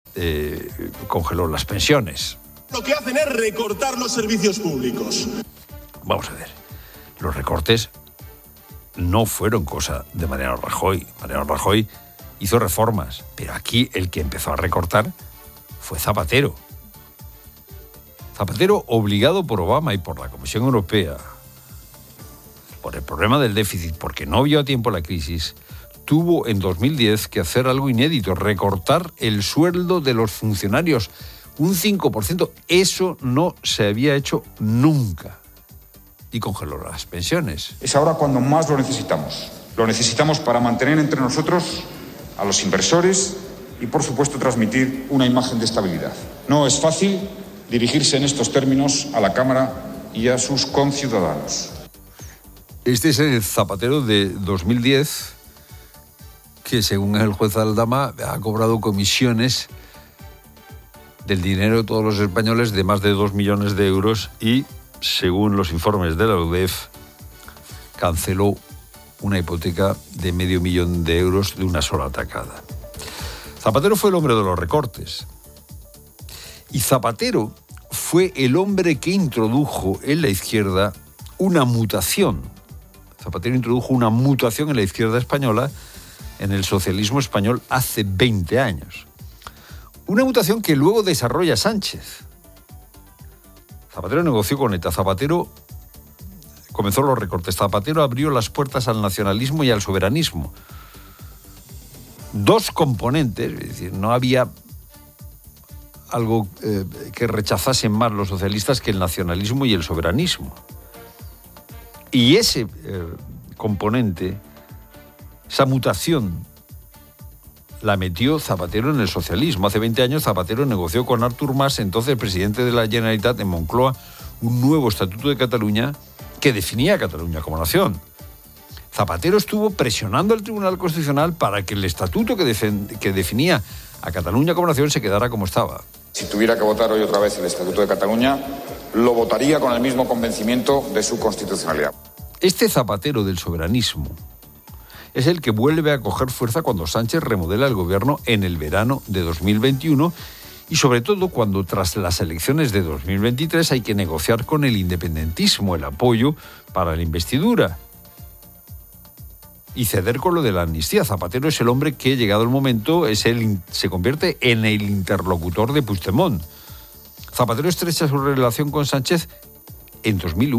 congeló las pensiones. Lo que hacen es recortar los servicios públicos. Vamos a ver, los recortes no fueron cosa de Mariano Rajoy. Mariano Rajoy hizo reformas, pero aquí el que empezó a recortar fue Zapatero. Zapatero, obligado por Obama y por la Comisión Europea, por el problema del déficit, porque no vio a tiempo la crisis, tuvo en 2010 que hacer algo inédito, recortar el sueldo de los funcionarios un 5%. Eso no se había hecho nunca. Y congeló las pensiones. Es ahora cuando más lo necesitamos. Lo necesitamos para mantener entre nosotros a los inversores y, por supuesto, transmitir una imagen de estabilidad. No es fácil dirigirse en estos términos a la Cámara y a sus conciudadanos. Este es el Zapatero de 2010, que según el juez Aldama ha cobrado comisiones del dinero de todos los españoles de más de 2 millones de euros y, según los informes de la UDEF, canceló una hipoteca de $500.000 de euros de una sola tacada. Zapatero fue el hombre de los recortes. Y Zapatero fue el hombre que introdujo en la izquierda una mutación. Zapatero introdujo una mutación en la izquierda española, en el socialismo español, hace 20 años. Una mutación que luego desarrolla Sánchez. Zapatero negoció con ETA. Zapatero comenzó los recortes. Zapatero abrió las puertas al nacionalismo y al soberanismo. Dos componentes, es decir, no había algo que rechazasen más los socialistas que el nacionalismo y el soberanismo. Y ese componente, esa mutación, la metió Zapatero en el socialismo. Hace 20 años Zapatero negoció con Artur Mas, entonces presidente de la Generalitat, en Moncloa, un nuevo estatuto de Cataluña que definía a Cataluña como nación. Zapatero estuvo presionando al Tribunal Constitucional para que el estatuto que definía a Cataluña como nación se quedara como estaba. Si tuviera que votar hoy otra vez el Estatuto de Cataluña, lo votaría con el mismo convencimiento de su constitucionalidad. Este Zapatero del soberanismo es el que vuelve a coger fuerza cuando Sánchez remodela el gobierno en el verano de 2021 y sobre todo cuando tras las elecciones de 2023 hay que negociar con el independentismo el apoyo para la investidura y ceder con lo de la amnistía. Zapatero es el hombre que, llegado el momento, se convierte en el interlocutor de Puigdemont. Zapatero estrecha su relación con Sánchez en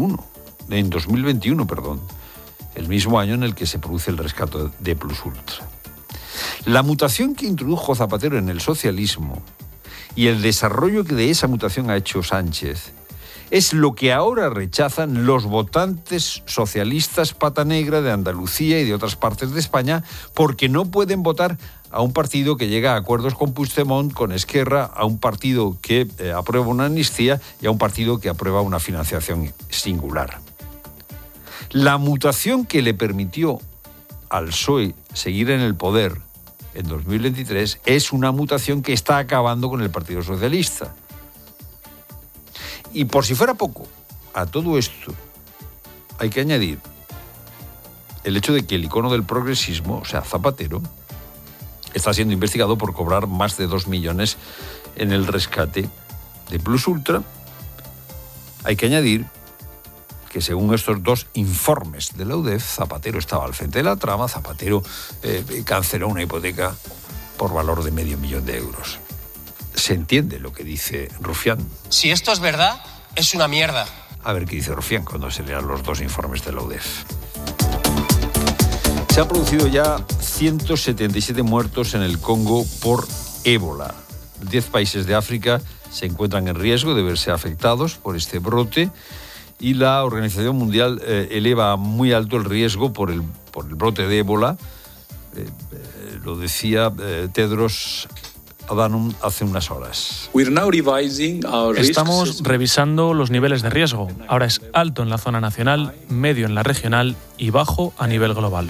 2021, el mismo año en el que se produce el rescate de Plus Ultra. La mutación que introdujo Zapatero en el socialismo y el desarrollo que de esa mutación ha hecho Sánchez es lo que ahora rechazan los votantes socialistas pata negra de Andalucía y de otras partes de España, porque no pueden votar a un partido que llega a acuerdos con Puigdemont, con Esquerra, a un partido que aprueba una amnistía y a un partido que aprueba una financiación singular. La mutación que le permitió al PSOE seguir en el poder en 2023 es una mutación que está acabando con el Partido Socialista. Y por si fuera poco, a todo esto hay que añadir el hecho de que el icono del progresismo, o sea, Zapatero, está siendo investigado por cobrar más de 2 millones en el rescate de Plus Ultra. Hay que añadir que según estos dos informes de la UDEF, Zapatero estaba al frente de la trama. Zapatero canceló una hipoteca por valor de $500.000 de euros. Se entiende lo que dice Rufián. Si esto es verdad, es una mierda. A ver qué dice Rufián cuando se lean los dos informes de la UDEF. Se han producido ya 177 muertos en el Congo por ébola. 10 países de África se encuentran en riesgo de verse afectados por este brote y la Organización Mundial eleva muy alto el riesgo por el brote de ébola. Lo decía Tedros Adhanom hace unas horas. Estamos revisando los niveles de riesgo. Ahora es alto en la zona nacional, medio en la regional y bajo a nivel global.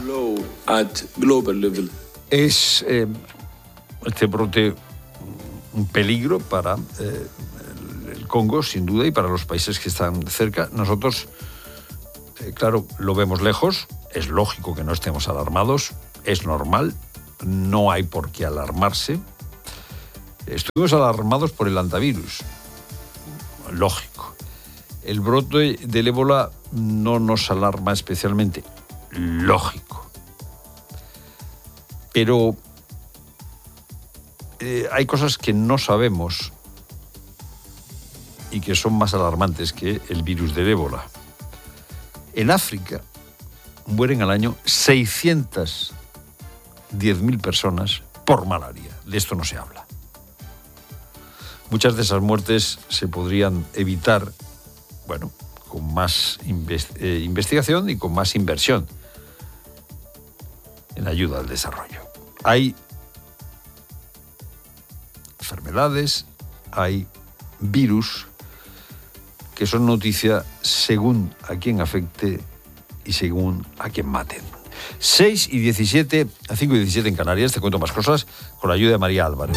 Es este brote un peligro para el Congo, sin duda, y para los países que están cerca. Nosotros, claro, lo vemos lejos. Es lógico que no estemos alarmados. Es normal. No hay por qué alarmarse. Estuvimos alarmados por el hantavirus. Lógico. El brote del ébola no nos alarma especialmente. Lógico. Pero hay cosas que no sabemos y que son más alarmantes que el virus del ébola. En África mueren al año 610.000 personas por malaria. De esto no se habla. Muchas de esas muertes se podrían evitar, con más investigación y con más inversión en ayuda al desarrollo. Hay enfermedades, hay virus que son noticia según a quién afecte y según a quién maten. 6:17, a 5:17 en Canarias. Te cuento más cosas con la ayuda de María Álvarez.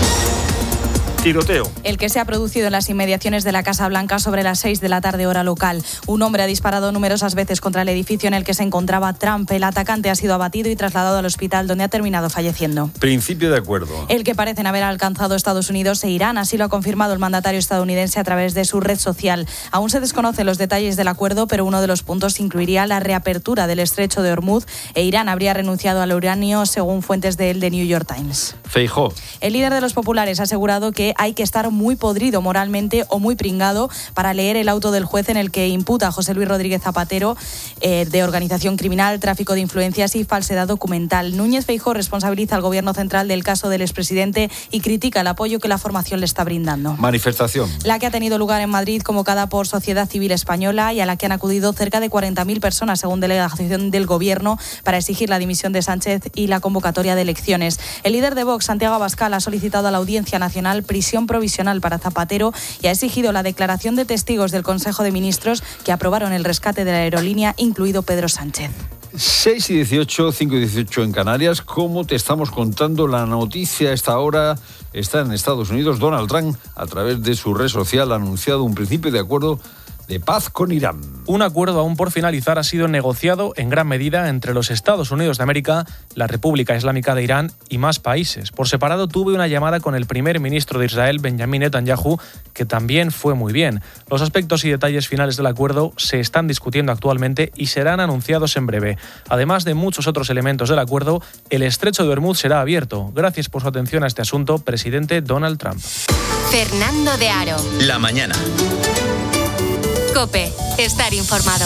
Tiroteo. El que se ha producido en las inmediaciones de la Casa Blanca sobre las 6 de la tarde hora local. Un hombre ha disparado numerosas veces contra el edificio en el que se encontraba Trump. El atacante ha sido abatido y trasladado al hospital, donde ha terminado falleciendo. Principio de acuerdo. El que parecen haber alcanzado Estados Unidos e Irán. Así lo ha confirmado el mandatario estadounidense a través de su red social. Aún se desconocen los detalles del acuerdo, pero uno de los puntos incluiría la reapertura del estrecho de Hormuz e Irán habría renunciado al uranio, según fuentes del The New York Times. Feijóo. El líder de los populares ha asegurado que hay que estar muy podrido moralmente o muy pringado para leer el auto del juez en el que imputa a José Luis Rodríguez Zapatero de organización criminal, tráfico de influencias y falsedad documental. Núñez Feijóo responsabiliza al gobierno central del caso del expresidente y critica el apoyo que la formación le está brindando. Manifestación. La que ha tenido lugar en Madrid, convocada por Sociedad Civil Española y a la que han acudido cerca de 40.000 personas, según delegación del gobierno, para exigir la dimisión de Sánchez y la convocatoria de elecciones. El líder de Vox, Santiago Abascal, ha solicitado a la Audiencia Nacional prisión provisional para Zapatero y ha exigido la declaración de testigos del Consejo de Ministros que aprobaron el rescate de la aerolínea, incluido Pedro Sánchez. 6:18, 5:18 en Canarias. Como te estamos contando, la noticia a esta hora está en Estados Unidos. Donald Trump, a través de su red social, ha anunciado un principio de acuerdo de paz con Irán. Un acuerdo aún por finalizar ha sido negociado en gran medida entre los Estados Unidos de América, la República Islámica de Irán y más países. Por separado tuve una llamada con el primer ministro de Israel, Benjamin Netanyahu, que también fue muy bien. Los aspectos y detalles finales del acuerdo se están discutiendo actualmente y serán anunciados en breve. Además de muchos otros elementos del acuerdo, el estrecho de Hormuz será abierto. Gracias por su atención a este asunto, presidente Donald Trump. Fernando de Aro. La mañana. COPE. Estar informado.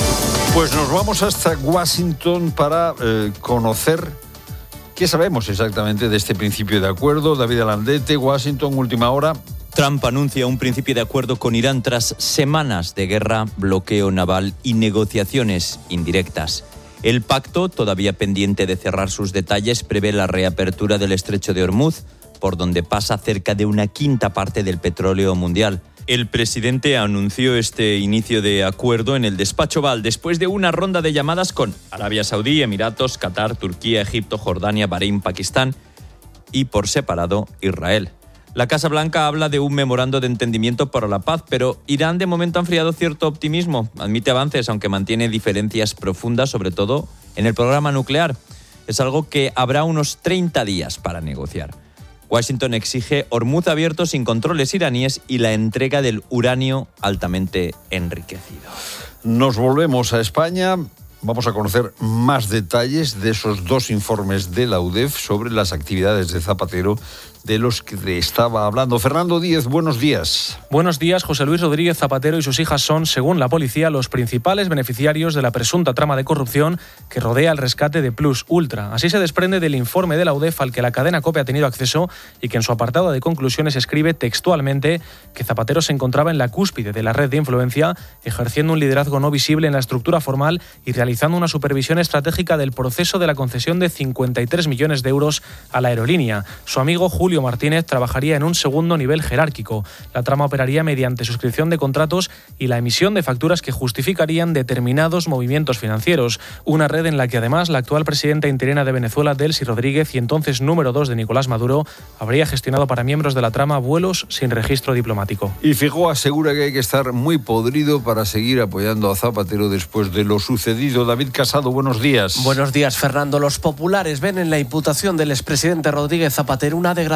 Pues nos vamos hasta Washington para conocer qué sabemos exactamente de este principio de acuerdo. David Alandete, Washington, última hora. Trump anuncia un principio de acuerdo con Irán tras semanas de guerra, bloqueo naval y negociaciones indirectas. El pacto, todavía pendiente de cerrar sus detalles, prevé la reapertura del estrecho de Hormuz, por donde pasa cerca de una quinta parte del petróleo mundial. El presidente anunció este inicio de acuerdo en el despacho Oval después de una ronda de llamadas con Arabia Saudí, Emiratos, Qatar, Turquía, Egipto, Jordania, Bahrein, Pakistán y, por separado, Israel. La Casa Blanca habla de un memorando de entendimiento para la paz, pero Irán de momento ha enfriado cierto optimismo. Admite avances, aunque mantiene diferencias profundas, sobre todo en el programa nuclear. Es algo que habrá unos 30 días para negociar. Washington exige Hormuz abierto sin controles iraníes y la entrega del uranio altamente enriquecido. Nos volvemos a España. Vamos a conocer más detalles de esos dos informes de la UDEF sobre las actividades de Zapatero de los que te estaba hablando. Fernando Díez, buenos días. Buenos días. José Luis Rodríguez Zapatero y sus hijas son, según la policía, los principales beneficiarios de la presunta trama de corrupción que rodea el rescate de Plus Ultra. Así se desprende del informe de la UDEF al que la cadena COPE ha tenido acceso y que en su apartado de conclusiones escribe textualmente que Zapatero se encontraba en la cúspide de la red de influencia, ejerciendo un liderazgo no visible en la estructura formal y realizando una supervisión estratégica del proceso de la concesión de 53 millones de euros a la aerolínea. Su amigo Julio Martínez trabajaría en un segundo nivel jerárquico. La trama operaría mediante suscripción de contratos y la emisión de facturas que justificarían determinados movimientos financieros. Una red en la que además la actual presidenta interina de Venezuela, Delcy Rodríguez, y entonces número 2 de Nicolás Maduro, habría gestionado para miembros de la trama vuelos sin registro diplomático. Y Feijóo asegura que hay que estar muy podrido para seguir apoyando a Zapatero después de lo sucedido. David Casado, buenos días. Buenos días, Fernando. Los populares ven en la imputación del expresidente Rodríguez Zapatero una degradación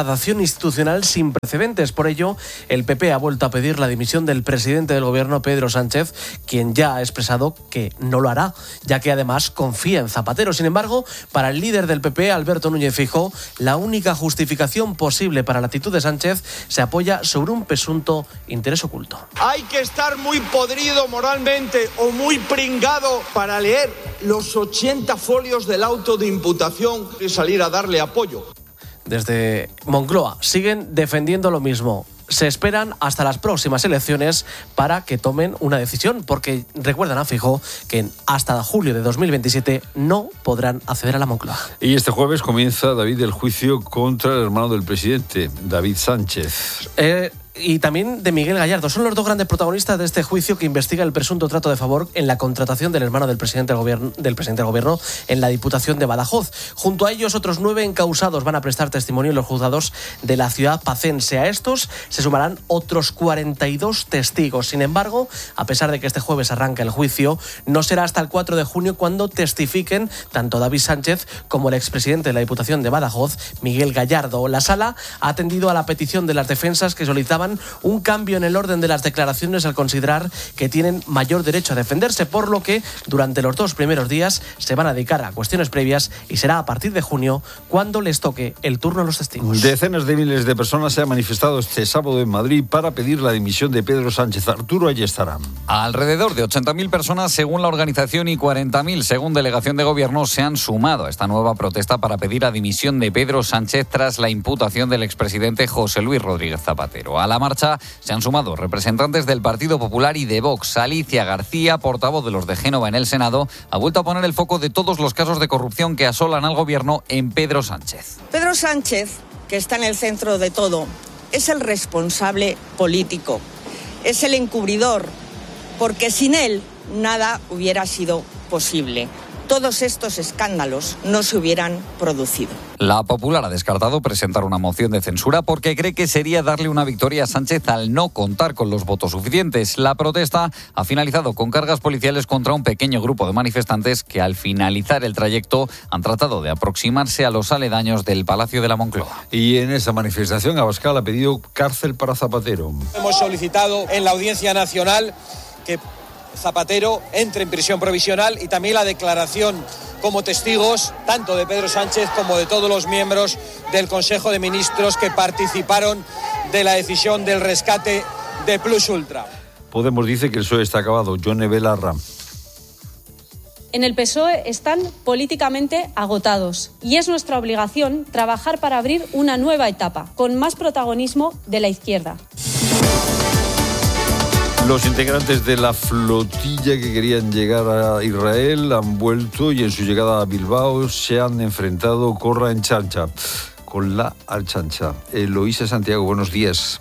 degradación institucional sin precedentes. Por ello, el PP ha vuelto a pedir la dimisión del presidente del Gobierno, Pedro Sánchez, quien ya ha expresado que no lo hará, ya que además confía en Zapatero. Sin embargo, para el líder del PP, Alberto Núñez Feijóo, la única justificación posible para la actitud de Sánchez se apoya sobre un presunto interés oculto. Hay que estar muy podrido moralmente o muy pringado para leer los 80 folios del auto de imputación y salir a darle apoyo. Desde Moncloa siguen defendiendo lo mismo. Se esperan hasta las próximas elecciones para que tomen una decisión, porque recuerdan a Feijóo que hasta julio de 2027 no podrán acceder a la Moncloa. Y este jueves comienza, David, el juicio contra el hermano del presidente, David Sánchez. Y también de Miguel Gallardo. Son los dos grandes protagonistas de este juicio que investiga el presunto trato de favor en la contratación del hermano del presidente del gobierno en la Diputación de Badajoz. Junto a ellos, otros 9 encausados van a prestar testimonio en los juzgados de la ciudad pacense. A estos se sumarán otros 42 testigos. Sin embargo, a pesar de que este jueves arranca el juicio, no será hasta el 4 de junio cuando testifiquen tanto David Sánchez como el expresidente de la Diputación de Badajoz, Miguel Gallardo. La sala ha atendido a la petición de las defensas que solicitaban un cambio en el orden de las declaraciones al considerar que tienen mayor derecho a defenderse, por lo que durante los 2 primeros días se van a dedicar a cuestiones previas y será a partir de junio cuando les toque el turno a los testigos. Decenas de miles de personas se han manifestado este sábado en Madrid para pedir la dimisión de Pedro Sánchez. Arturo, allí estarán. Alrededor de 80.000 personas según la organización y 40.000 según delegación de gobierno se han sumado a esta nueva protesta para pedir la dimisión de Pedro Sánchez tras la imputación del expresidente José Luis Rodríguez Zapatero. A la marcha se han sumado representantes del Partido Popular y de Vox. Alicia García, portavoz de los de Génova en el Senado, ha vuelto a poner el foco de todos los casos de corrupción que asolan al gobierno en Pedro Sánchez. Pedro Sánchez, que está en el centro de todo, es el responsable político, es el encubridor, porque sin él nada hubiera sido posible. Todos estos escándalos no se hubieran producido. La Popular ha descartado presentar una moción de censura porque cree que sería darle una victoria a Sánchez al no contar con los votos suficientes. La protesta ha finalizado con cargas policiales contra un pequeño grupo de manifestantes que al finalizar el trayecto han tratado de aproximarse a los aledaños del Palacio de la Moncloa. Y en esa manifestación Abascal ha pedido cárcel para Zapatero. Hemos solicitado en la Audiencia Nacional que Zapatero entre en prisión provisional y también la declaración como testigos tanto de Pedro Sánchez como de todos los miembros del Consejo de Ministros que participaron de la decisión del rescate de Plus Ultra. Podemos dice que el PSOE está acabado. Yone Belarra. En el PSOE están políticamente agotados y es nuestra obligación trabajar para abrir una nueva etapa con más protagonismo de la izquierda. Los integrantes de la flotilla que querían llegar a Israel han vuelto y en su llegada a Bilbao se han enfrentado con la Archancha. Eloísa Santiago, buenos días.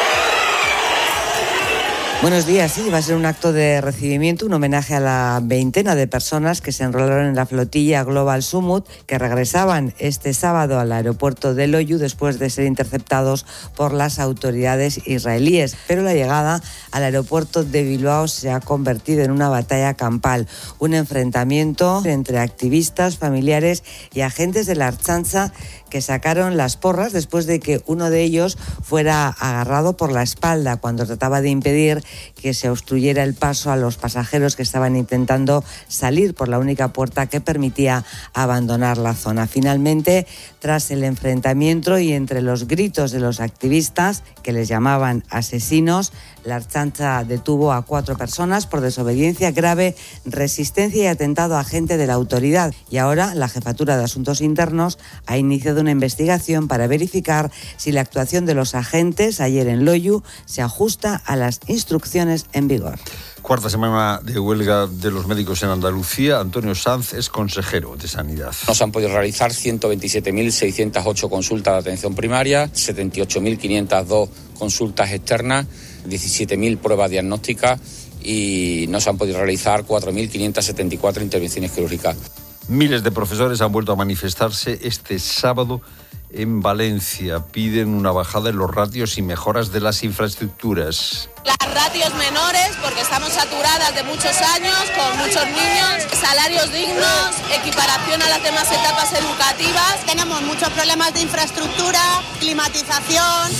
Buenos días, sí, va a ser un acto de recibimiento, un homenaje a la veintena de personas que se enrolaron en la flotilla Global Summit, que regresaban este sábado al aeropuerto de Loiu después de ser interceptados por las autoridades israelíes. Pero la llegada al aeropuerto de Bilbao se ha convertido en una batalla campal, un enfrentamiento entre activistas, familiares y agentes de la Archancha que sacaron las porras después de que uno de ellos fuera agarrado por la espalda cuando trataba de impedir que se obstruyera el paso a los pasajeros que estaban intentando salir por la única puerta que permitía abandonar la zona. Finalmente, tras el enfrentamiento y entre los gritos de los activistas, que les llamaban asesinos, la Archancha detuvo a 4 personas por desobediencia grave, resistencia y atentado a agente de la autoridad. Y ahora la Jefatura de Asuntos Internos ha iniciado una investigación para verificar si la actuación de los agentes ayer en Loiu se ajusta a las instrucciones en vigor. Cuarta semana de huelga de los médicos en Andalucía. Antonio Sanz es consejero de Sanidad. No se han podido realizar 127.608 consultas de atención primaria, 78.502 consultas externas, 17.000 pruebas diagnósticas y no se han podido realizar 4.574 intervenciones quirúrgicas. Miles de profesores han vuelto a manifestarse este sábado en Valencia. Piden una bajada en los ratios y mejoras de las infraestructuras. Las ratios menores, porque estamos saturadas de muchos años, con muchos niños, salarios dignos, equiparación a las demás etapas educativas. Tenemos muchos problemas de infraestructura, climatización.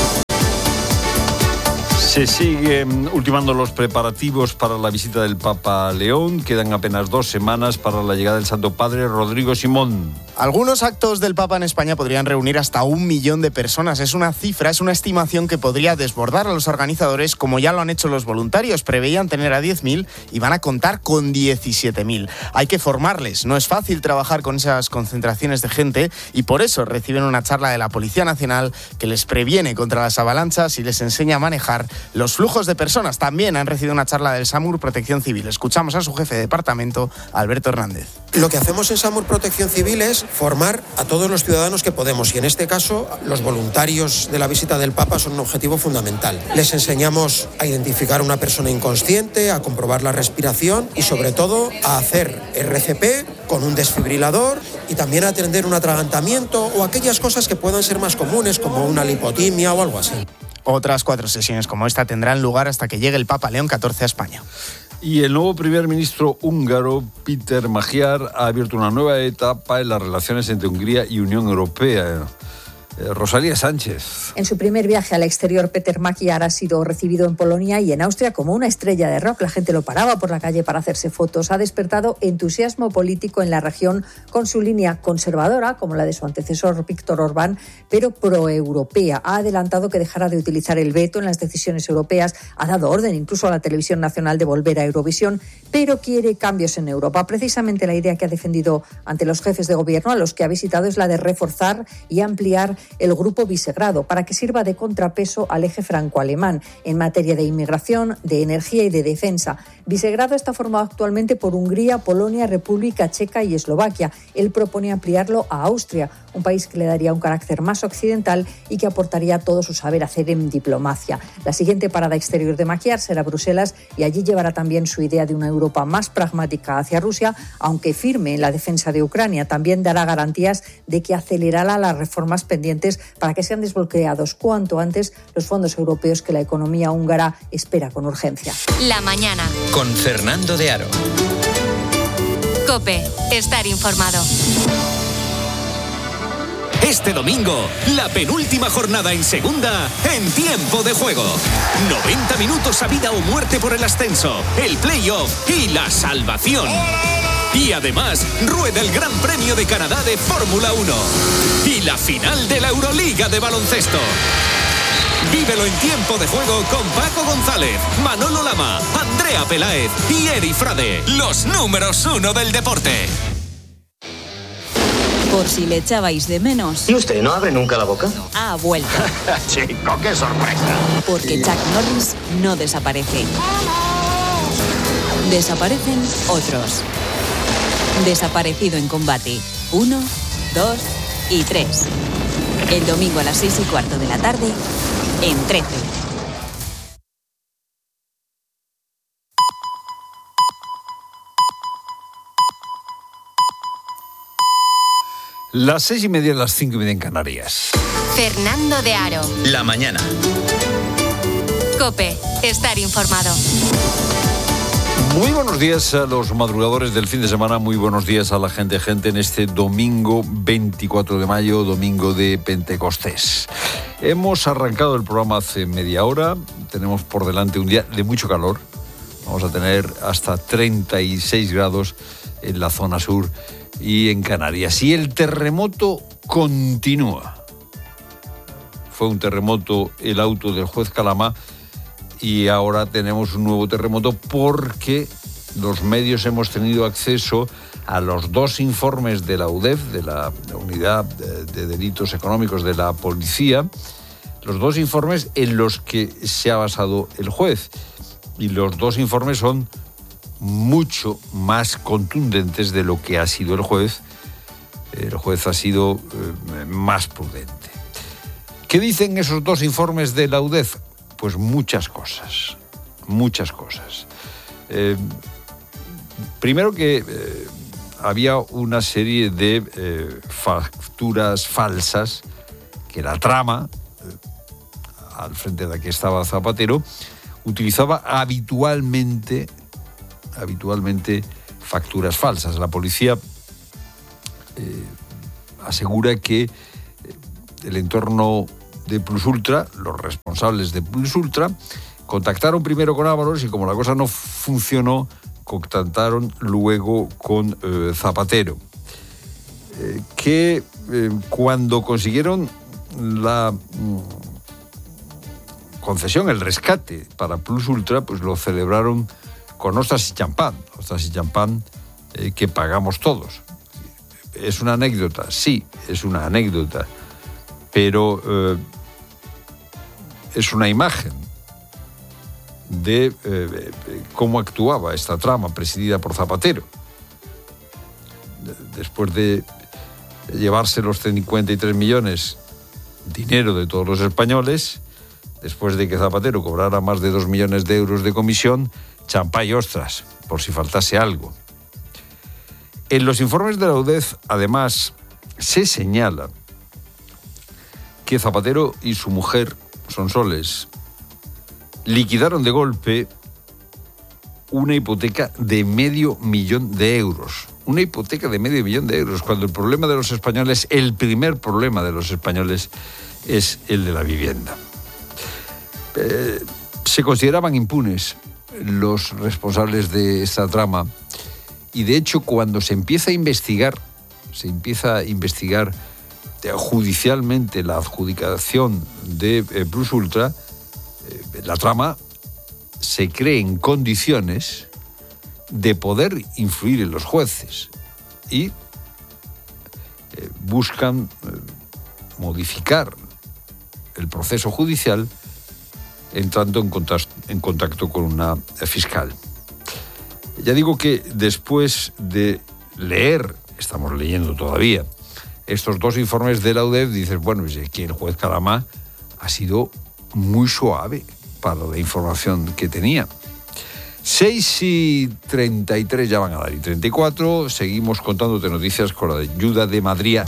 Se siguen ultimando los preparativos para la visita del Papa León. Quedan apenas 2 semanas para la llegada del Santo Padre. Rodrigo Simón. Algunos actos del Papa en España podrían reunir hasta 1 millón de personas. Es una cifra, es una estimación que podría desbordar a los organizadores, como ya lo han hecho los voluntarios. Preveían tener a 10.000 y van a contar con 17.000. Hay que formarles. No es fácil trabajar con esas concentraciones de gente y por eso reciben una charla de la Policía Nacional que les previene contra las avalanchas y les enseña a manejar los flujos de personas. También han recibido una charla del SAMUR Protección Civil. Escuchamos a su jefe de departamento, Alberto Hernández. Lo que hacemos en SAMUR Protección Civil es formar a todos los ciudadanos que podemos y en este caso los voluntarios de la visita del Papa son un objetivo fundamental. Les enseñamos a identificar a una persona inconsciente, a comprobar la respiración y sobre todo a hacer RCP con un desfibrilador y también a atender un atragantamiento o aquellas cosas que puedan ser más comunes como una lipotimia o algo así. Otras 4 sesiones como esta tendrán lugar hasta que llegue el Papa León XIV a España. Y el nuevo primer ministro húngaro, Péter Magyar, ha abierto una nueva etapa en las relaciones entre Hungría y Unión Europea. Rosalía Sánchez. En su primer viaje al exterior, Péter Magyar ha sido recibido en Polonia y en Austria como una estrella de rock. La gente lo paraba por la calle para hacerse fotos. Ha despertado entusiasmo político en la región con su línea conservadora, como la de su antecesor Viktor Orbán, pero proeuropea. Ha adelantado que dejará de utilizar el veto en las decisiones europeas. Ha dado orden incluso a la televisión nacional de volver a Eurovisión, pero quiere cambios en Europa. Precisamente la idea que ha defendido ante los jefes de gobierno a los que ha visitado es la de reforzar y ampliar el Grupo Visegrado para que sirva de contrapeso al eje franco-alemán en materia de inmigración, de energía y de defensa. Visegrado está formado actualmente por Hungría, Polonia, República Checa y Eslovaquia. Él propone ampliarlo a Austria, un país que le daría un carácter más occidental y que aportaría todo su saber hacer en diplomacia. La siguiente parada exterior de Magyar será Bruselas y allí llevará también su idea de una Europa más pragmática hacia Rusia, aunque firme en la defensa de Ucrania. También dará garantías de que acelerará las reformas pendientes para que sean desbloqueados cuanto antes los fondos europeos que la economía húngara espera con urgencia. La mañana. Con Fernando de Aro. COPE. Estar informado. Este domingo, la penúltima jornada en segunda, en tiempo de juego. 90 minutos a vida o muerte por el ascenso, el play-off y la salvación. Y además, rueda el Gran Premio de Canadá de Fórmula 1. Y la final de la Euroliga de baloncesto. Vívelo en tiempo de juego con Paco González, Manolo Lama, Andrea Peláez y Eri Frade, los números 1 del deporte. Por si le echabais de menos. ¿Y usted no abre nunca la boca? Ha vuelto. Chico, qué sorpresa. Porque Chuck Norris no desaparece. Desaparecen otros. Desaparecido en combate. 1, 2 y 3. El domingo a las 6:15 de la tarde, en 13. Las 6:30, las 5:30 en Canarias. Fernando de Aro. La mañana. COPE. Estar informado. Muy buenos días a los madrugadores del fin de semana, muy buenos días a la gente en este domingo 24 de mayo, domingo de Pentecostés. Hemos arrancado el programa hace media hora, tenemos por delante un día de mucho calor, vamos a tener hasta 36 grados en la zona sur y en Canarias. Y el terremoto continúa. Fue un terremoto el auto del juez Calama. Y ahora tenemos un nuevo terremoto porque los medios hemos tenido acceso a los 2 informes de la UDEF, de la Unidad de Delitos Económicos de la Policía, los 2 informes en los que se ha basado el juez. Y los 2 informes son mucho más contundentes de lo que ha sido el juez. El juez ha sido más prudente. ¿Qué dicen esos 2 informes de la UDEF? Pues muchas cosas. Primero que había una serie de facturas falsas, que la trama, al frente de la que estaba Zapatero, utilizaba habitualmente facturas falsas. La policía asegura que el entorno de Plus Ultra, los responsables de Plus Ultra, contactaron primero con Ábalos y como la cosa no funcionó, contactaron luego con Zapatero. Que cuando consiguieron la concesión, el rescate para Plus Ultra, pues lo celebraron con ostras y champán que pagamos todos. ¿Es una anécdota? Sí, es una anécdota, pero es una imagen de cómo actuaba esta trama presidida por Zapatero. Después de llevarse los 53 millones, dinero de todos los españoles, después de que Zapatero cobrara más de 2 millones de euros de comisión, champán y ostras, por si faltase algo. En los informes de la UDEF, además, se señala que Zapatero y su mujer, Sonsoles, liquidaron de golpe una hipoteca de $500,000 de euros. Una hipoteca de $500,000 de euros, cuando el problema de los españoles, el primer problema de los españoles, es el de la vivienda. Se consideraban impunes los responsables de esta trama y, de hecho, cuando se empieza a investigar judicialmente la adjudicación de Plus Ultra, la trama se cree en condiciones de poder influir en los jueces y buscan modificar el proceso judicial entrando en contacto con una fiscal. Ya digo que después de leer, estamos leyendo todavía, estos dos informes de la UDEF, dices, bueno, es que el juez Calamá ha sido muy suave para la información que tenía. 6:33 ya van a dar y 34. Seguimos contándote noticias con la ayuda de María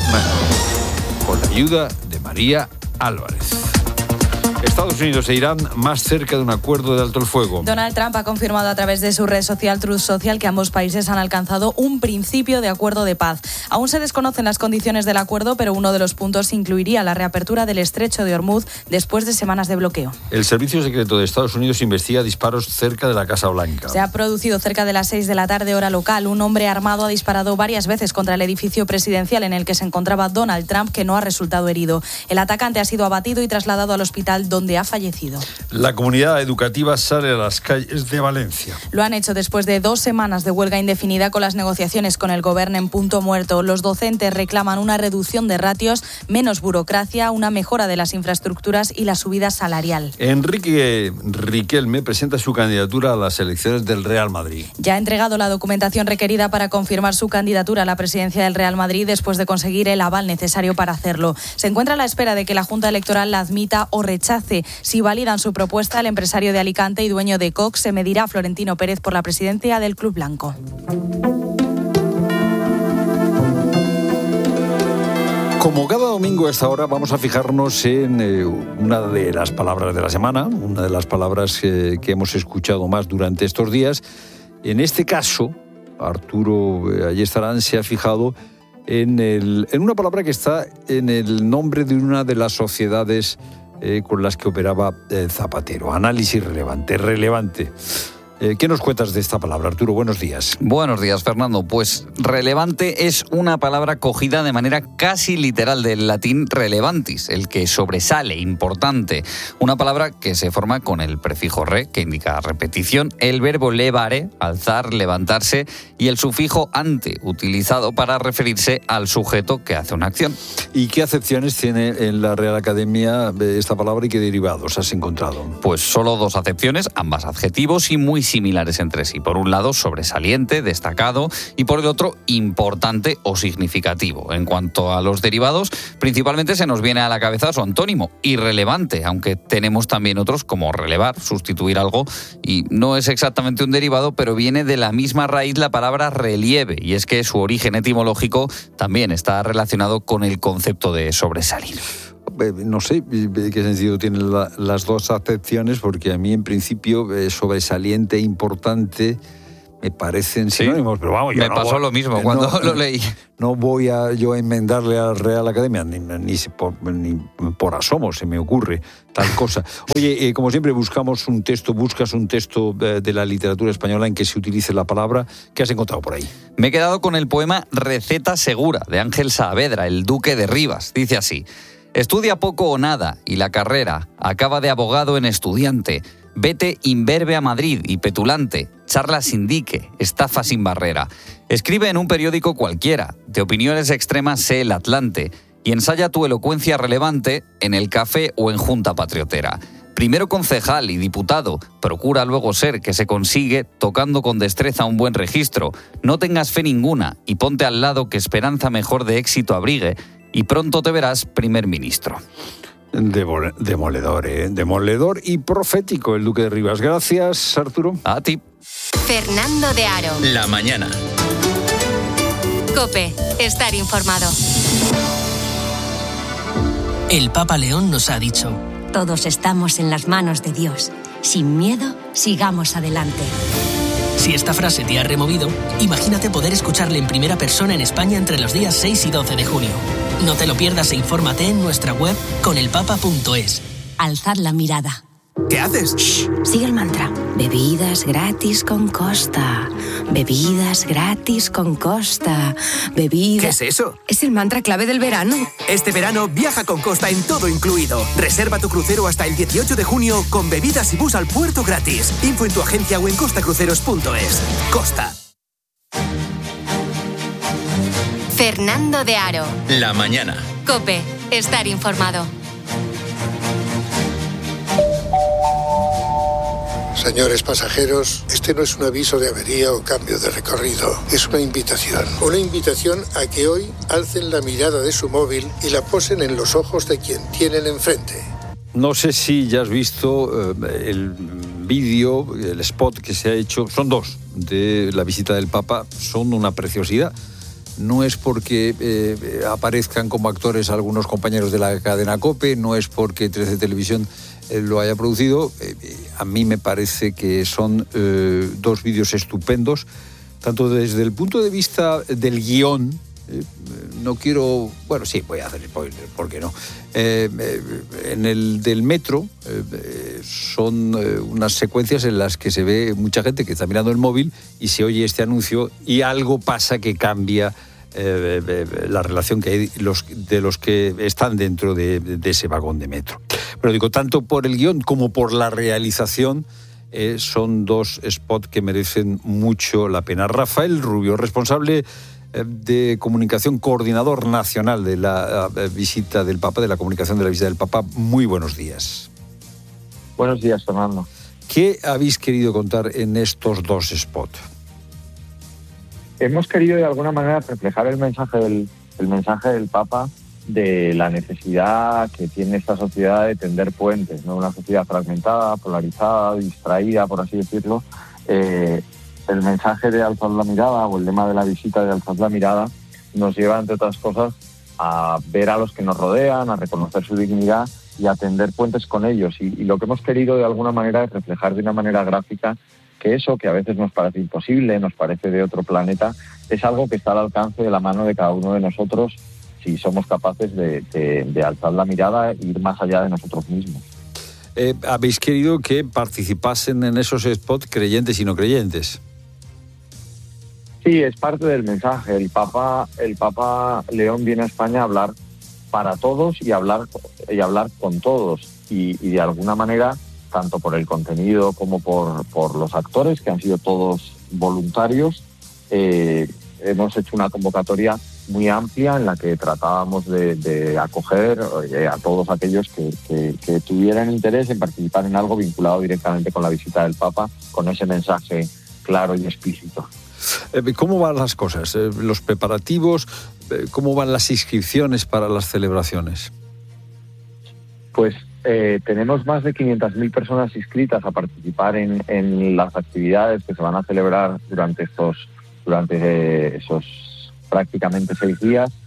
Álvarez. Estados Unidos e Irán más cerca de un acuerdo de alto el fuego. Donald Trump ha confirmado a través de su red social Truth Social que ambos países han alcanzado un principio de acuerdo de paz. Aún se desconocen las condiciones del acuerdo, pero uno de los puntos incluiría la reapertura del estrecho de Hormuz después de semanas de bloqueo. El Servicio Secreto de Estados Unidos investiga disparos cerca de la Casa Blanca. Se ha producido cerca de las 6 de la tarde, hora local. Un hombre armado ha disparado varias veces contra el edificio presidencial en el que se encontraba Donald Trump, que no ha resultado herido. El atacante ha sido abatido y trasladado al hospital donde ha fallecido. La comunidad educativa sale a las calles de Valencia. Lo han hecho después de 2 semanas de huelga indefinida con las negociaciones con el gobierno en punto muerto. Los docentes reclaman una reducción de ratios, menos burocracia, una mejora de las infraestructuras y la subida salarial. Enrique Riquelme presenta su candidatura a las elecciones del Real Madrid. Ya ha entregado la documentación requerida para confirmar su candidatura a la presidencia del Real Madrid después de conseguir el aval necesario para hacerlo. Se encuentra a la espera de que la Junta Electoral la admita o rechace. Si validan su propuesta, el empresario de Alicante y dueño de Cox se medirá a Florentino Pérez por la presidencia del Club Blanco. Como cada domingo a esta hora vamos a fijarnos en una de las palabras de la semana, una de las palabras que hemos escuchado más durante estos días. En este caso, Arturo Ayestarán se ha fijado en una palabra que está en el nombre de una de las sociedades con las que operaba Zapatero. Análisis relevante. ¿Qué nos cuentas de esta palabra, Arturo? Buenos días. Buenos días, Fernando. Pues relevante es una palabra cogida de manera casi literal del latín relevantis, el que sobresale, importante. Una palabra que se forma con el prefijo re, que indica repetición, el verbo levare, alzar, levantarse, y el sufijo ante, utilizado para referirse al sujeto que hace una acción. ¿Y qué acepciones tiene en la Real Academia esta palabra y qué derivados has encontrado? Pues solo 2 acepciones, ambas adjetivos y muy similares entre sí. Por un lado, sobresaliente, destacado, y por el otro, importante o significativo. En cuanto a los derivados, principalmente se nos viene a la cabeza su antónimo, irrelevante, aunque tenemos también otros como relevar, sustituir algo, y no es exactamente un derivado, pero viene de la misma raíz la palabra relieve, y es que su origen etimológico también está relacionado con el concepto de sobresalir. no sé qué sentido tienen las dos acepciones, porque a mí en principio sobresaliente e importante me parecen sinónimos, pero vamos, me pasó lo mismo cuando lo leí. No voy a yo a enmendarle a la Real Academia, ni por asomo se me ocurre tal cosa. Oye, como siempre buscas un texto de la literatura española en que se utilice la palabra. ¿Qué has encontrado por ahí? Me he quedado con el poema Receta Segura, de Ángel Saavedra, el duque de Rivas. Dice así: estudia poco o nada, y la carrera acaba de abogado en estudiante. Vete imberbe a Madrid y petulante, charla sin dique, estafa sin barrera. Escribe en un periódico cualquiera, de opiniones extremas sé el Atlante, y ensaya tu elocuencia relevante en el café o en Junta Patriotera. Primero concejal y diputado, procura luego ser, que se consigue tocando con destreza un buen registro. No tengas fe ninguna y ponte al lado, que esperanza mejor de éxito abrigue, y pronto te verás primer ministro. Demoledor, demoledor y profético el duque de Rivas. Gracias, Arturo. A ti. Fernando de Aro. La mañana. COPE. Estar informado. El Papa León nos ha dicho: todos estamos en las manos de Dios. Sin miedo, sigamos adelante. Si esta frase te ha removido, imagínate poder escucharle en primera persona en España entre los días 6 y 12 de junio. No te lo pierdas e infórmate en nuestra web conelpapa.es. Alzad la mirada. ¿Qué haces? Shh, sigue el mantra. Bebidas gratis con Costa. Bebidas gratis con Costa. Bebidas... ¿Qué es eso? Es el mantra clave del verano. Este verano viaja con Costa en todo incluido. Reserva tu crucero hasta el 18 de junio con bebidas y bus al puerto gratis. Info en tu agencia o en costacruceros.es. Costa. Fernando de Aro. La mañana. COPE. Estar informado. Señores pasajeros, este no es un aviso de avería o cambio de recorrido, es una invitación. Una invitación a que hoy alcen la mirada de su móvil y la posen en los ojos de quien tienen enfrente. No sé si ya has visto el vídeo, el spot que se ha hecho, son dos, de la visita del Papa, son una preciosidad. No es porque aparezcan como actores algunos compañeros de la cadena COPE, no es porque 13 Televisión lo haya producido. A mí me parece que son dos vídeos estupendos, tanto desde el punto de vista del guión. No quiero... Bueno, sí, voy a hacer spoiler, ¿por qué no? En el del metro son unas secuencias en las que se ve mucha gente que está mirando el móvil y se oye este anuncio y algo pasa que cambia la relación que hay de los que están dentro de ese vagón de metro. Pero digo, tanto por el guión como por la realización, son dos spots que merecen mucho la pena. Rafael Rubio, responsable de comunicación, coordinador nacional de la visita del Papa, de la comunicación de la visita del Papa. Muy buenos días. Buenos días, Fernando. ¿Qué habéis querido contar en estos dos spots? Hemos querido de alguna manera reflejar el mensaje del Papa de la necesidad que tiene esta sociedad de tender puentes, ¿no? Una sociedad fragmentada, polarizada, distraída, por así decirlo. El mensaje de Alzad la mirada, o el lema de la visita de Alzad la mirada, nos lleva, entre otras cosas, a ver a los que nos rodean, a reconocer su dignidad y a tender puentes con ellos. Y lo que hemos querido de alguna manera es reflejar de una manera gráfica que eso, que a veces nos parece imposible, nos parece de otro planeta, es algo que está al alcance de la mano de cada uno de nosotros si somos capaces de alzar la mirada e ir más allá de nosotros mismos. ¿Habéis querido que participasen en esos spots creyentes y no creyentes? Sí, es parte del mensaje. El Papa León viene a España a hablar para todos y hablar con todos. Y de alguna manera, tanto por el contenido como por los actores, que han sido todos voluntarios, hemos hecho una convocatoria muy amplia en la que tratábamos de acoger a todos aquellos que tuvieran interés en participar en algo vinculado directamente con la visita del Papa, con ese mensaje claro y explícito. ¿Cómo van las cosas? ¿Los preparativos? ¿Cómo van las inscripciones para las celebraciones? Pues tenemos más de 500.000 personas inscritas a participar en las actividades que se van a celebrar durante esos prácticamente 6 días.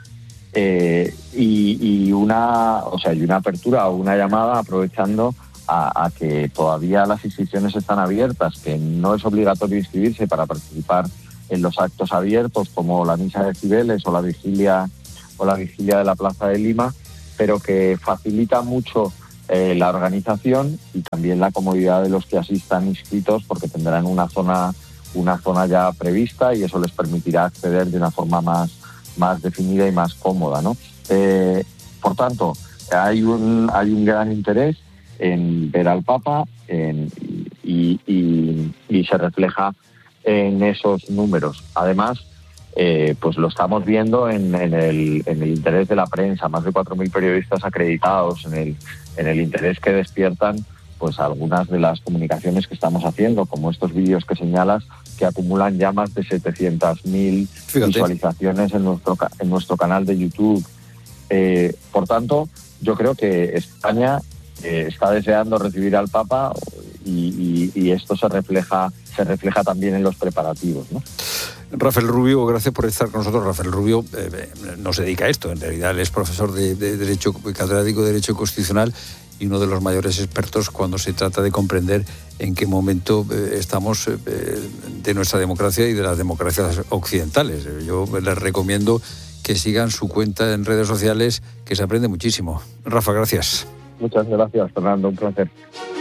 y una apertura o una llamada aprovechando a que todavía las inscripciones están abiertas, que no es obligatorio inscribirse para participar en los actos abiertos como la misa de Cibeles o la vigilia de la Plaza de Lima, pero que facilita mucho la organización y también la comodidad de los que asistan inscritos, porque tendrán una zona ya prevista y eso les permitirá acceder de una forma más definida y más cómoda, ¿no? Por tanto, hay un gran interés en ver al Papa y se refleja en esos números. Además, pues lo estamos viendo en el interés de la prensa, más de 4.000 periodistas acreditados, en el interés que despiertan pues algunas de las comunicaciones que estamos haciendo, como estos vídeos que señalas, que acumulan ya más de 700.000 visualizaciones en nuestro canal de YouTube. Por tanto, yo creo que España está deseando recibir al Papa y esto se refleja también en los preparativos, ¿no? Rafael Rubio, gracias por estar con nosotros. Rafael Rubio no se dedica a esto, en realidad él es profesor de Derecho, catedrático de Derecho Constitucional y uno de los mayores expertos cuando se trata de comprender en qué momento estamos de nuestra democracia y de las democracias occidentales. Yo les recomiendo que sigan su cuenta en redes sociales, que se aprende muchísimo. Rafa, gracias. Muchas gracias, Fernando, un placer.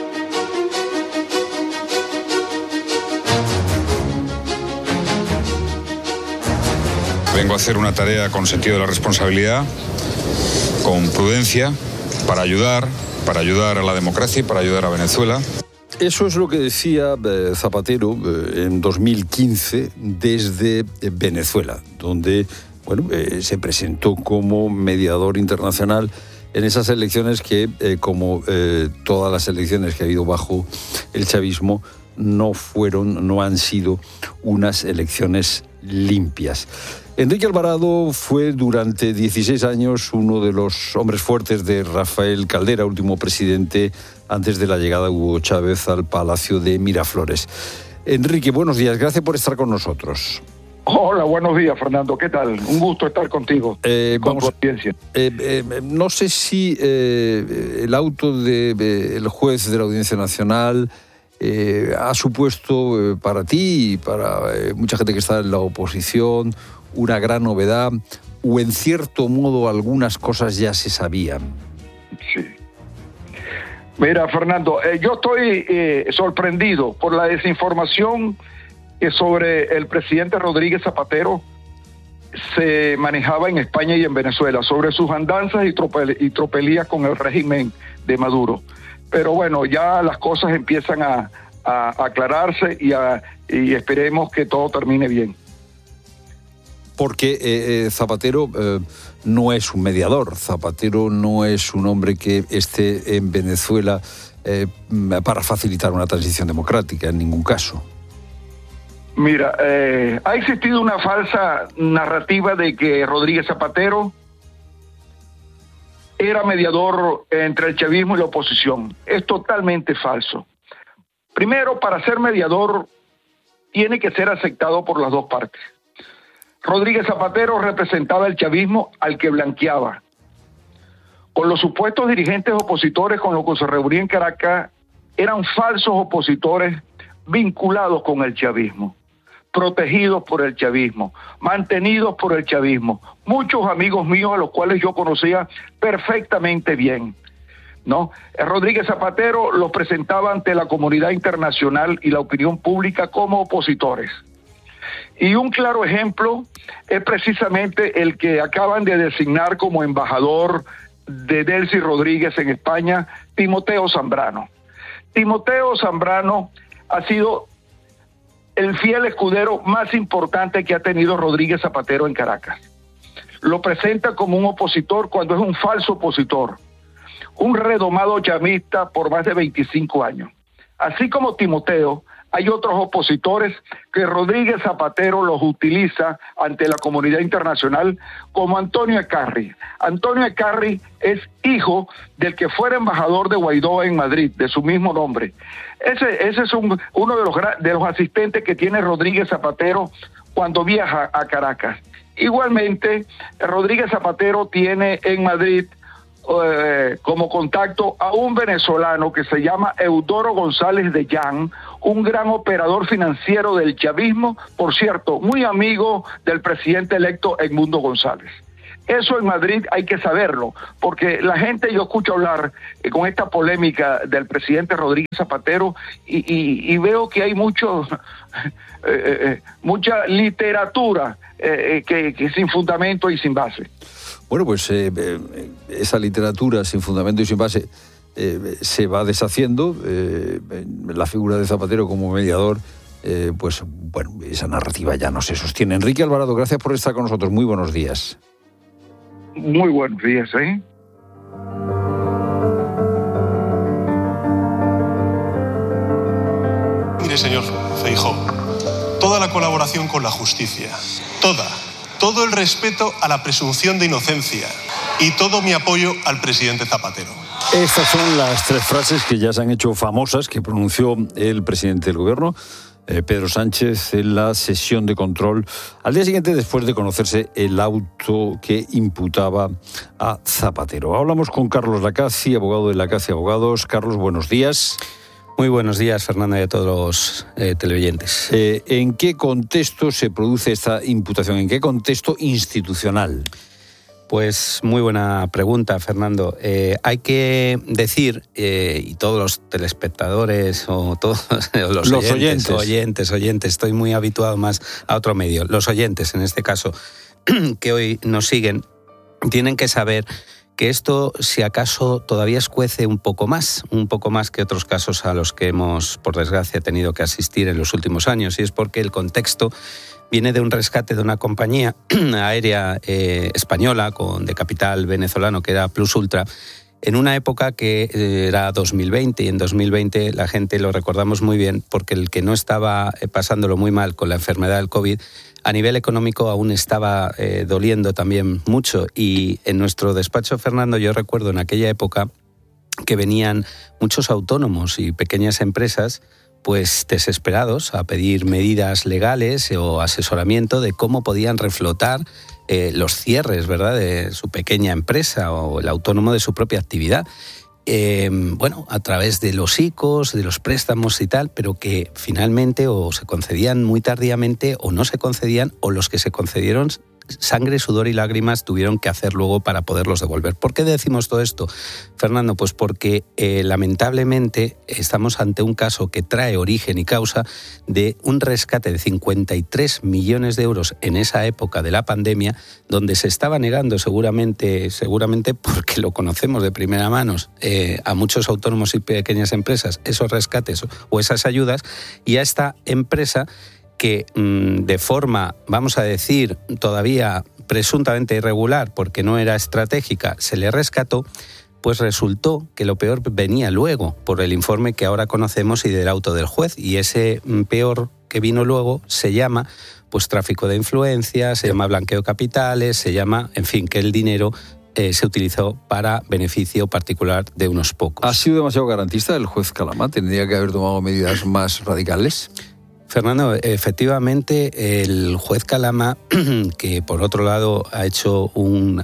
Vengo a hacer una tarea con sentido de la responsabilidad, con prudencia, para ayudar a la democracia y para ayudar a Venezuela. Eso es lo que decía Zapatero en 2015 desde Venezuela, donde se presentó como mediador internacional en esas elecciones que, como todas las elecciones que ha habido bajo el chavismo, no han sido unas elecciones limpias. Enrique Alvarado fue durante 16 años uno de los hombres fuertes de Rafael Caldera, último presidente antes de la llegada de Hugo Chávez al Palacio de Miraflores. Enrique, buenos días, gracias por estar con nosotros. Hola, buenos días, Fernando, ¿qué tal? Un gusto estar contigo, con tu audiencia. No sé si el auto del juez de la Audiencia Nacional ha supuesto para ti y para mucha gente que está en la oposición una gran novedad, o en cierto modo algunas cosas ya se sabían. Sí. Mira, Fernando, yo estoy sorprendido por la desinformación que sobre el presidente Rodríguez Zapatero se manejaba en España y en Venezuela, sobre sus andanzas y tropelías con el régimen de Maduro. Pero bueno, ya las cosas empiezan a aclararse y esperemos que todo termine bien. Porque Zapatero no es un mediador, Zapatero no es un hombre que esté en Venezuela para facilitar una transición democrática, en ningún caso. Mira, ha existido una falsa narrativa de que Rodríguez Zapatero era mediador entre el chavismo y la oposición. Es totalmente falso. Primero, para ser mediador, tiene que ser aceptado por las dos partes. Rodríguez Zapatero representaba el chavismo al que blanqueaba. Con los supuestos dirigentes opositores con los que se reunía en Caracas, eran falsos opositores vinculados con el chavismo, protegidos por el chavismo, mantenidos por el chavismo. Muchos amigos míos a los cuales yo conocía perfectamente bien, ¿no? Rodríguez Zapatero los presentaba ante la comunidad internacional y la opinión pública como opositores. Y un claro ejemplo es precisamente el que acaban de designar como embajador de Delcy Rodríguez en España, Timoteo Zambrano. Timoteo Zambrano ha sido el fiel escudero más importante que ha tenido Rodríguez Zapatero en Caracas. Lo presenta como un opositor cuando es un falso opositor, un redomado chavista por más de 25 años. Así como Timoteo, hay otros opositores que Rodríguez Zapatero los utiliza ante la comunidad internacional, como Antonio Ecarri. Antonio Ecarri es hijo del que fuera embajador de Guaidó en Madrid, de su mismo nombre. Ese es uno de los asistentes que tiene Rodríguez Zapatero cuando viaja a Caracas. Igualmente, Rodríguez Zapatero tiene en Madrid como contacto a un venezolano que se llama Eudoro González de Llán, un gran operador financiero del chavismo, por cierto, muy amigo del presidente electo Edmundo González. Eso en Madrid hay que saberlo, porque la gente, yo escucho hablar con esta polémica del presidente Rodríguez Zapatero y veo que hay mucha literatura que sin fundamento y sin base. Bueno, pues esa literatura sin fundamento y sin base se va deshaciendo. La figura de Zapatero como mediador, pues bueno, esa narrativa ya no se sostiene. Enrique Alvarado, gracias por estar con nosotros. Muy buenos días. Muy buenos días, ¿eh? Mire, señor Feijóo, toda la colaboración con la justicia, todo el respeto a la presunción de inocencia y todo mi apoyo al presidente Zapatero. Estas son las 3 frases que ya se han hecho famosas, que pronunció el presidente del gobierno, Pedro Sánchez, en la sesión de control al día siguiente después de conocerse el auto que imputaba a Zapatero. Hablamos con Carlos Lacazzi, abogado de Lacazzi Abogados. Carlos, buenos días. Muy buenos días, Fernando, y a todos los teleoyentes. ¿En qué contexto se produce esta imputación? ¿En qué contexto institucional? Pues muy buena pregunta, Fernando. Hay que decir, y todos los telespectadores o todos los oyentes, estoy muy habituado más a otro medio, los oyentes en este caso, que hoy nos siguen, tienen que saber que esto, si acaso, todavía escuece un poco más que otros casos a los que hemos, por desgracia, tenido que asistir en los últimos años, y es porque el contexto viene de un rescate de una compañía aérea española de capital venezolano, que era Plus Ultra, en una época que era 2020, y en 2020 la gente lo recordamos muy bien, porque el que no estaba pasándolo muy mal con la enfermedad del COVID, a nivel económico aún estaba doliendo también mucho. Y en nuestro despacho, Fernando, yo recuerdo en aquella época que venían muchos autónomos y pequeñas empresas pues desesperados a pedir medidas legales o asesoramiento de cómo podían reflotar los cierres, ¿verdad?, de su pequeña empresa o el autónomo de su propia actividad. A través de los ICOs, de los préstamos y tal, pero que finalmente o se concedían muy tardíamente o no se concedían, o los que se concedieron, sangre, sudor y lágrimas tuvieron que hacer luego para poderlos devolver. ¿Por qué decimos todo esto, Fernando? Pues porque lamentablemente estamos ante un caso que trae origen y causa de un rescate de 53 millones de euros en esa época de la pandemia, donde se estaba negando seguramente porque lo conocemos de primera mano, a muchos autónomos y pequeñas empresas esos rescates o esas ayudas, y a esta empresa que de forma, vamos a decir, todavía presuntamente irregular, porque no era estratégica, se le rescató, pues resultó que lo peor venía luego, por el informe que ahora conocemos y del auto del juez, y ese peor que vino luego se llama pues tráfico de influencias, se llama blanqueo de capitales, se llama, en fin, que el dinero se utilizó para beneficio particular de unos pocos. ¿Ha sido demasiado garantista el juez Calamá? ¿Tendría que haber tomado medidas más radicales? Fernando, efectivamente, el juez Calamá, que por otro lado ha dictado un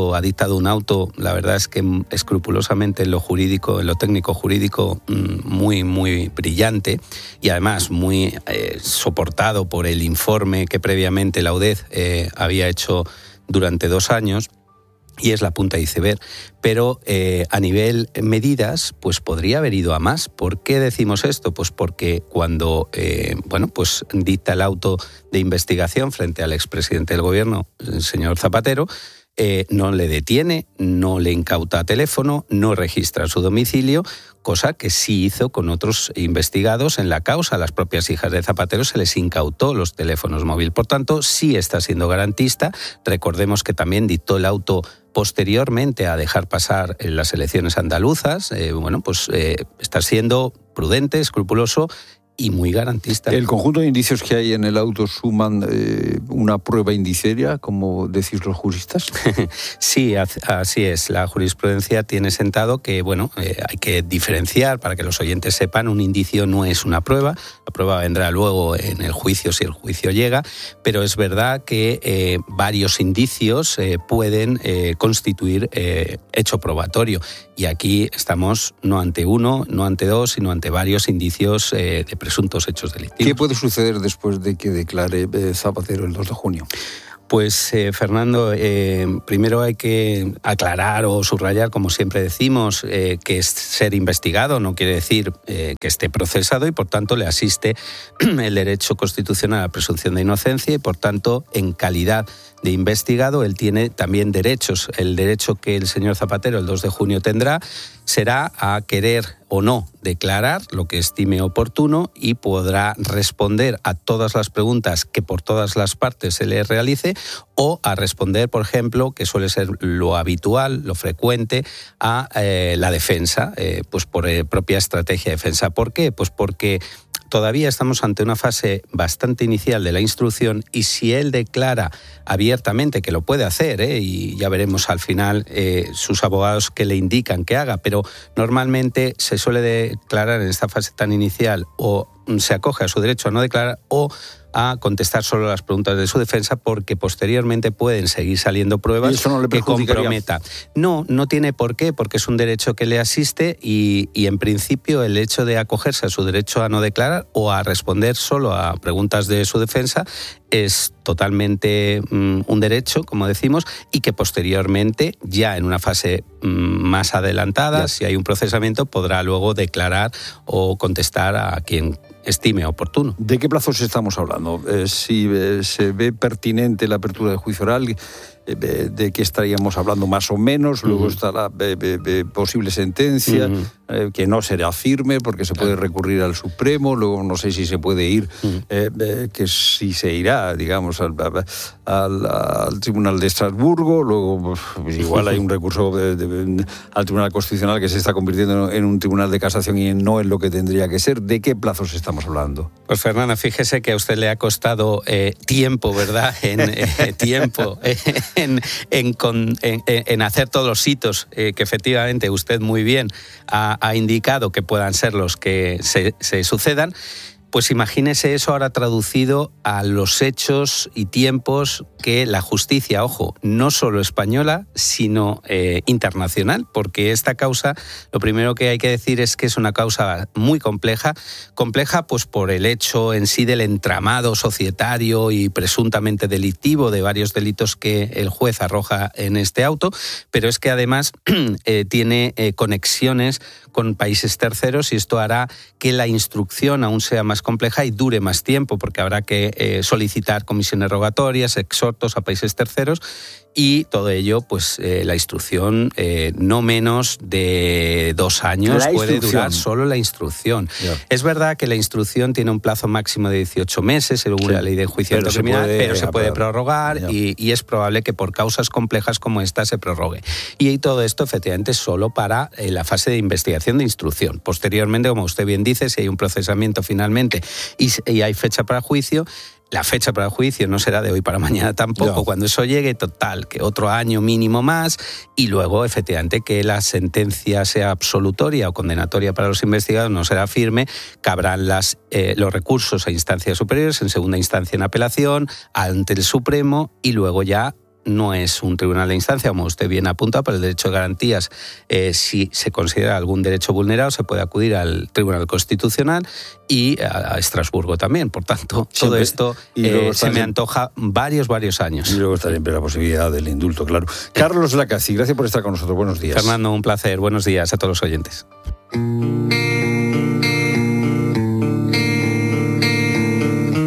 auto, la verdad es que escrupulosamente en lo jurídico, en lo técnico jurídico, muy, muy brillante, y además muy soportado por el informe que previamente la UDEZ había hecho durante 2 años, y es la punta de iceberg, pero a nivel medidas, pues podría haber ido a más. ¿Por qué decimos esto? Pues porque cuando pues dicta el auto de investigación frente al expresidente del gobierno, el señor Zapatero, no le detiene, no le incauta teléfono, no registra su domicilio, cosa que sí hizo con otros investigados en la causa. A las propias hijas de Zapatero se les incautó los teléfonos móviles. Por tanto, sí está siendo garantista. Recordemos que también dictó el auto posteriormente a dejar pasar en las elecciones andaluzas. Está siendo prudente, escrupuloso, y muy garantista. ¿El conjunto de indicios que hay en el auto suman una prueba indiciaria, como decís los juristas? Sí, así es. La jurisprudencia tiene sentado que, hay que diferenciar, para que los oyentes sepan, un indicio no es una prueba. La prueba vendrá luego en el juicio, si el juicio llega, pero es verdad que varios indicios pueden constituir hecho probatorio. Y aquí estamos no ante uno, no ante dos, sino ante varios indicios de presuntos hechos delictivos. ¿Qué puede suceder después de que declare Zapatero el 2 de junio? Pues, Fernando, primero hay que aclarar o subrayar, como siempre decimos, que es ser investigado no quiere decir que esté procesado y, por tanto, le asiste el derecho constitucional a la presunción de inocencia y, por tanto, en calidad de investigado, él tiene también derechos. El derecho que el señor Zapatero el 2 de junio tendrá será a querer o no declarar lo que estime oportuno y podrá responder a todas las preguntas que por todas las partes se le realice o a responder, por ejemplo, que suele ser lo habitual, lo frecuente, a la defensa, pues por propia estrategia de defensa. ¿Por qué? Pues porque todavía estamos ante una fase bastante inicial de la instrucción y si él declara abiertamente, que lo puede hacer, y ya veremos al final sus abogados que le indican que haga, pero normalmente se suele declarar en esta fase tan inicial o se acoge a su derecho a no declarar o a contestar solo las preguntas de su defensa porque posteriormente pueden seguir saliendo pruebas. ¿Y eso no le que comprometa? No tiene por qué, porque es un derecho que le asiste y en principio el hecho de acogerse a su derecho a no declarar o a responder solo a preguntas de su defensa es totalmente un derecho, como decimos, y que posteriormente, ya en una fase más adelantada, si hay un procesamiento, podrá luego declarar o contestar a quien estime oportuno. ¿De qué plazos estamos hablando? Si se ve pertinente la apertura de juicio oral, ¿de qué estaríamos hablando más o menos? Luego está la posible sentencia, que no será firme porque se puede recurrir al Supremo, luego no sé si se puede ir, que si se irá, digamos, al Tribunal de Estrasburgo, luego pues igual hay un recurso al Tribunal Constitucional que se está convirtiendo en un tribunal de casación y no en lo que tendría que ser. ¿De qué plazos estamos hablando? Pues, Fernanda, fíjese que a usted le ha costado tiempo, ¿verdad? En hacer todos los hitos que efectivamente usted muy bien ha indicado que puedan ser los que se sucedan. Pues imagínese eso ahora traducido a los hechos y tiempos que la justicia, ojo, no solo española, sino internacional, porque esta causa, lo primero que hay que decir es que es una causa muy compleja pues por el hecho en sí del entramado societario y presuntamente delictivo de varios delitos que el juez arroja en este auto, pero es que además tiene conexiones con países terceros y esto hará que la instrucción aún sea más compleja y dure más tiempo porque habrá que solicitar comisiones rogatorias, exhortos a países terceros y todo ello, pues la instrucción no menos de 2 años puede durar solo la instrucción. Yeah. Es verdad que la instrucción tiene un plazo máximo de 18 meses según la ley de enjuiciamiento criminal, pero se puede prorrogar y es probable que por causas complejas como esta se prorrogue. Y todo esto efectivamente solo para la fase de investigación de instrucción. Posteriormente, como usted bien dice, si hay un procesamiento finalmente y hay fecha para juicio, la fecha para el juicio no será de hoy para mañana tampoco. No. Cuando eso llegue, total, que otro año mínimo más y luego, efectivamente, que la sentencia sea absolutoria o condenatoria para los investigados no será firme, cabrán los recursos a instancias superiores, en segunda instancia en apelación, ante el Supremo y luego ya no es un tribunal de instancia, como usted bien apunta, pero el derecho de garantías, si se considera algún derecho vulnerado, se puede acudir al Tribunal Constitucional y a Estrasburgo también. Por tanto, todo esto se me antoja varios años. Y luego está siempre la posibilidad del indulto, claro. Carlos Lacazzi, gracias por estar con nosotros. Buenos días. Fernando, un placer. Buenos días a todos los oyentes.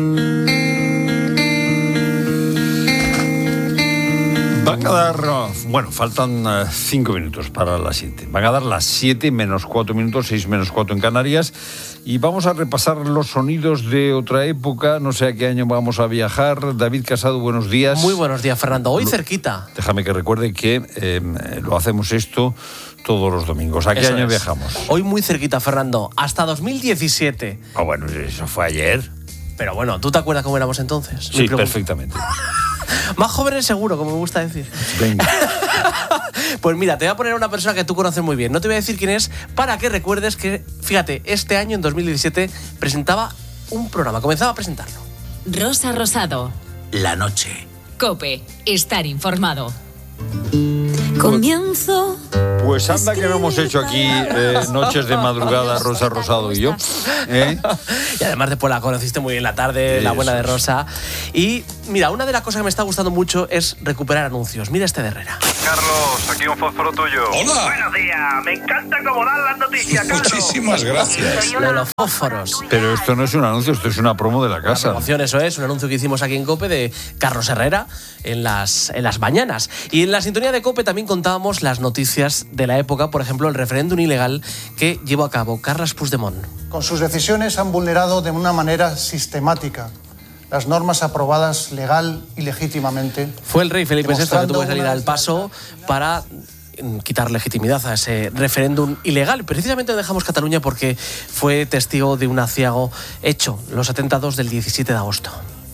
Van a dar Bueno, faltan 5 minutos para las 7. Van a dar las 7 menos 4 minutos, 6 menos 4 en Canarias. Y vamos a repasar los sonidos de otra época. No sé a qué año vamos a viajar. David Casado, buenos días. Muy buenos días, Fernando. Hoy cerquita. Déjame que recuerde que lo hacemos esto todos los domingos. ¿A qué año viajamos? Hoy muy cerquita, Fernando. Hasta 2017. Ah, bueno, eso fue ayer. Pero bueno, ¿tú te acuerdas cómo éramos entonces? Sí, perfectamente. Más jóvenes seguro, como me gusta decir. Venga. Pues mira, te voy a poner a una persona que tú conoces muy bien. No te voy a decir quién es, para que recuerdes que, fíjate, este año, en 2017, presentaba un programa. Comenzaba a presentarlo. Rosa Rosado. La noche. COPE. Estar informado. Comienzo. Pues anda que no hemos hecho aquí noches de madrugada, Rosa Rosado y yo. Y además después la conociste muy bien la tarde, la buena de Rosa. Y mira, una de las cosas que me está gustando mucho es recuperar anuncios. Mira este de Herrera. Carlos, aquí un fósforo tuyo. Hola. Buenos días, me encanta cómo dan las noticias, Carlos. Muchísimas gracias. Los fósforos. Pero esto no es un anuncio, esto es una promo de la casa. Una promoción, eso es, un anuncio que hicimos aquí en COPE de Carlos Herrera en las mañanas. Y en la sintonía de COPE también contábamos las noticias de la época, por ejemplo, el referéndum ilegal que llevó a cabo Carles Puigdemont. Con sus decisiones han vulnerado de una manera sistemática las normas aprobadas legal y legítimamente. Fue el rey Felipe VI que tuvo que salir al paso para quitar legitimidad a ese referéndum ilegal. Precisamente dejamos Cataluña porque fue testigo de un aciago hecho, los atentados del 17 de agosto.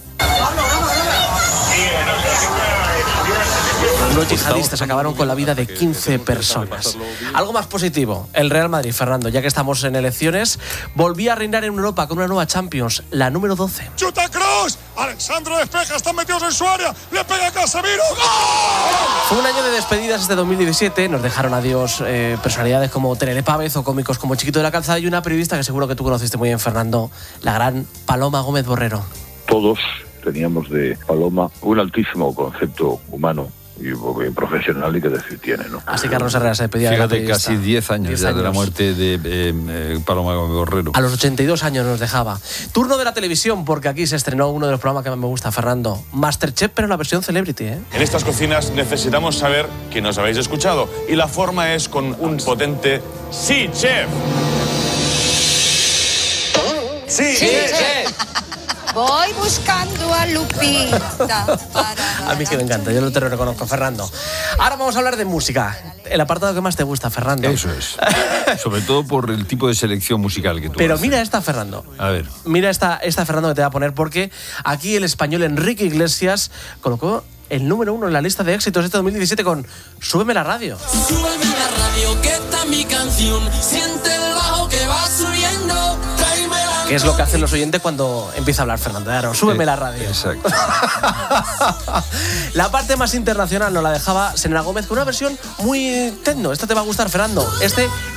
Los yihadistas acabaron con la vida de 15 personas. Algo más positivo, el Real Madrid, Fernando, ya que estamos en elecciones, volvía a reinar en Europa con una nueva Champions, la número 12. ¡Chuta Kroos! Alexandro despeja, están metidos en su área, le pega a Casemiro. ¡Gol! Fue un año de despedidas este 2017, nos dejaron adiós personalidades como Terele Pávez o cómicos como Chiquito de la Calzada y una periodista que seguro que tú conociste muy bien, Fernando, la gran Paloma Gómez Borrero. Todos teníamos de Paloma un altísimo concepto humano y profesional, y que decir tiene, ¿no? Así Carlos Herrera se despedía. Fíjate, casi 10 años ya de la muerte de Paloma Gómez Borrero. A los 82 años nos dejaba. Turno de la televisión, porque aquí se estrenó uno de los programas que más me gusta, Fernando. Masterchef, pero en la versión celebrity, ¿eh? En estas cocinas necesitamos saber que nos habéis escuchado, y la forma es con un potente ¡Sí, chef! ¡Sí, chef! Voy buscando a Lupita. A mí que me encanta, yo no te lo reconozco, Fernando. Ahora vamos a hablar de música. El apartado que más te gusta, Fernando. Eso es. Sobre todo por el tipo de selección musical que tú Pero haces. mira esta, Fernando. A ver. Mira esta, Fernando, que te voy a poner, porque aquí el español Enrique Iglesias colocó el número 1 en la lista de éxitos este 2017 con Súbeme la radio. Súbeme la radio, que está mi canción. Siente el bajo que va subiendo. Que es lo que hacen los oyentes cuando empieza a hablar Fernando de Aro. Súbeme la radio. Exacto. La parte más internacional nos la dejaba Selena Gómez con una versión muy techno. Esta te va a gustar, Fernando. Este